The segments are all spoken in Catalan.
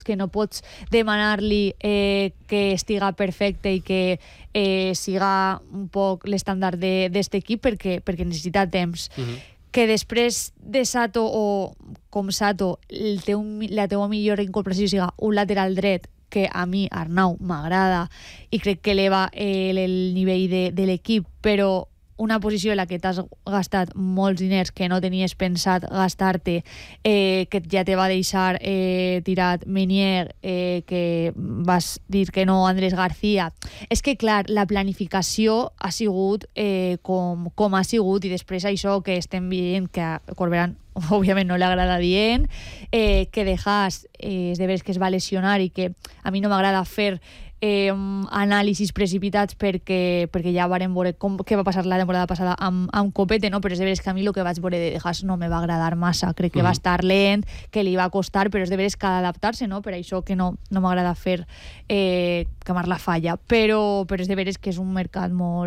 que no pots demanar-li que estiga perfecte i que siga un poc l'estàndard d'este equip perquè necessita temps. Que després de Sato o com Sato la teua millor incorporació siga un lateral dret, que a mi Arnau m'agrada i crec que eleva el nivell de l'equip, però una posició en la que t'has gastat molts diners que no tenies pensat gastar-te, que ja te va deixar tirat Meunier, que vas dir que no Andrés García. És que, clar, la planificació ha sigut com ha sigut, i després això que estem veient que a Corberán òbviament no li agrada dient, que Dejas és de veres que es va lesionar i que a mi no m'agrada fer anàlisis precipitats perquè ja vàrem veure què va passar la temporada passada amb Copete, no? Però és de veres que a mi el que vaig veure de Dejas no me va agradar massa, crec que va estar lent, que li va costar, però és de veres que ha d'adaptar-se, no? Per això que no m'agrada fer quemar la falla, però és de veres que és un mercat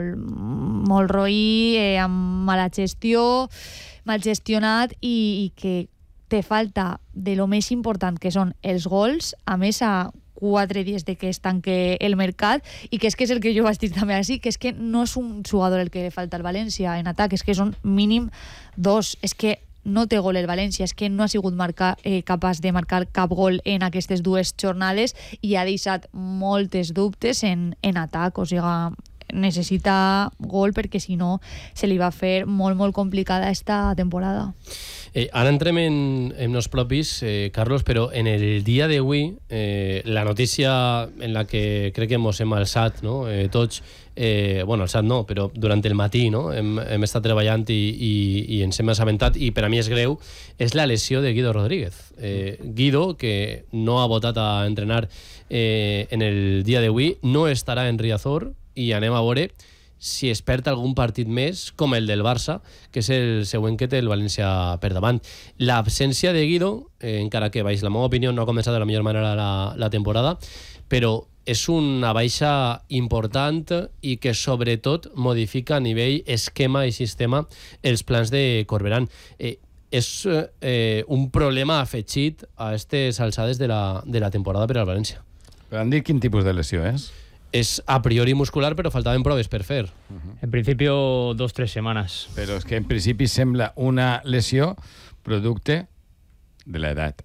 molt roí, amb mala gestió, mal gestionat, i que te falta de lo més important, que són els gols, a més a 4 dies de que es tanque el mercat, i que és el que jo vaig dir també així, que és que no és un jugador el que li falta al València en atac, és que són mínim 2, és que no té gol el València, és que no ha sigut capaç de marcar cap gol en aquestes 2 jornades i ha deixat moltes dubtes en atac, o sigui, necessita gol perquè si no se li va fer molt, molt complicada esta temporada. Ara entrem en nos propis, Carlos, però en el dia d'avui la notícia en la que crec que ens hem alçat, no? Tots, alçat no, però durant el matí, no? Hem estat treballant i ens hem assabentat, i per a mi és greu, és la lesió de Guido Rodríguez. Guido, que no ha votat a entrenar en el dia d'avui, no estarà en Riazor, i anem a veure si es perd algun partit més, com el del Barça, que és el següent que té el València per davant. L'absència de Guido, encara que, la meva opinió, no ha començat de la millor manera la temporada, però és una baixa important i que sobretot modifica a nivell esquema i sistema els plans de Corberán. És un problema afegit a aquestes alçades de la temporada per al València. Però han dit quin tipus de lesió és? És a priori muscular, però faltaven proves per fer. En principio 2-3 semanas. Però és que en principi sembla una lesió producte de l'edat.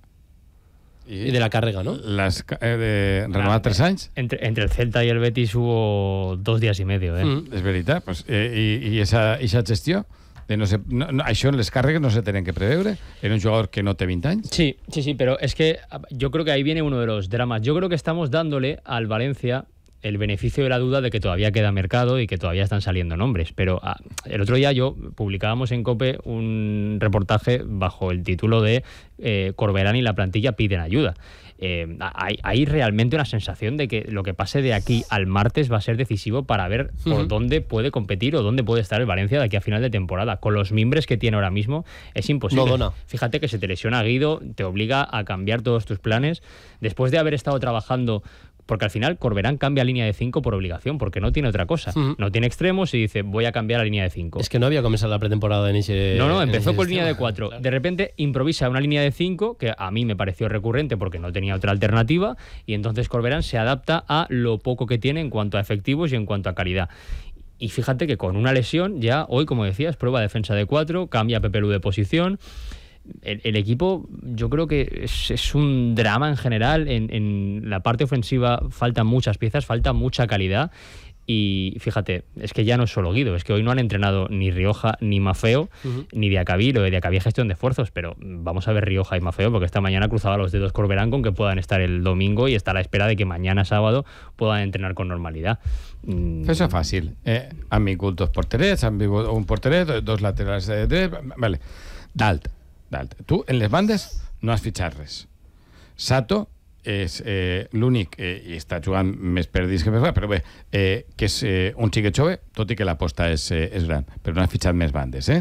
Y de la càrrega, ¿no? Renovar 3 anys? Entre el Celta y el Betis hubo 2 días y medio, És veritat. Pues, I esa gestió? Això en les càrregues no se tenen que preveure en un jugador que no té 20 anys. Sí, pero es que yo creo que ahí viene uno de los dramas. Yo creo que estamos dándole al Valencia el beneficio de la duda de que todavía queda mercado y que todavía están saliendo nombres. Pero el otro día publicábamos en COPE un reportaje bajo el título de Corberán y la plantilla piden ayuda. Hay realmente una sensación de que lo que pase de aquí al martes va a ser decisivo para ver por dónde puede competir o dónde puede estar el Valencia de aquí a final de temporada. Con los mimbres que tiene ahora mismo es imposible. No dona. Fíjate que se te lesiona Guido, te obliga a cambiar todos tus planes. Después de haber estado trabajando, porque al final Corberán cambia línea de 5 por obligación, porque no tiene otra cosa. No tiene extremos y dice, voy a cambiar la línea de 5. Es que no había comenzado la pretemporada en ese... No, empezó con línea de 4. Claro. De repente improvisa una línea de 5, que a mí me pareció recurrente porque no tenía otra alternativa, y entonces Corberán se adapta a lo poco que tiene en cuanto a efectivos y en cuanto a calidad. Y fíjate que con una lesión, ya hoy, como decías, prueba defensa de 4, cambia a Pepe Lu de posición. El equipo, yo creo que es un drama en general. En la parte ofensiva faltan muchas piezas, falta mucha calidad. Y fíjate, es que ya no es solo Guido, es que hoy no han entrenado ni Rioja ni Mafeo, ni Diacabí. Lo de Diacabí es gestión de esfuerzos, pero vamos a ver Rioja y Mafeo, porque esta mañana cruzaba los dedos Corberán con que puedan estar el domingo y está a la espera de que mañana sábado puedan entrenar con normalidad. Eso es fácil. Han vingut 2 porterets, han vingut un porteret, 2 laterals de dret, vale. Dalt. Tu, en les bandes, no has fitxat res. Sato és l'únic, i està jugant més per disc que per fa, però bé, que és un xiquet jove, tot i que l'aposta és gran, però no has fitxat més bandes,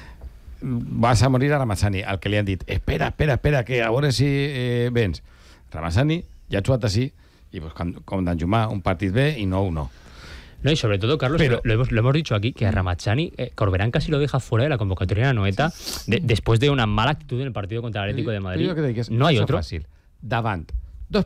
Vas a morir a Ramazani, al que li han dit, espera, que a veure si vens. Ramazani ja ha jugat així, i pues, com d'enjumar un partit bé i no. No, y sobre todo, Carlos, pero lo hemos dicho aquí, que a Ramazani, Corberán casi lo deja fuera de la convocatoria de la Anoeta después de una mala actitud en el partido contra el Atlético de Madrid. No hay otro. Fàcil. Davant